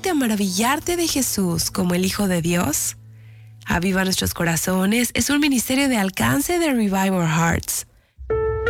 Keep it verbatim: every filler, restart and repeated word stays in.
Atrévete a maravillarte de Jesús como el Hijo de Dios. Aviva Nuestros Corazones es un ministerio de alcance de Revive Our Hearts.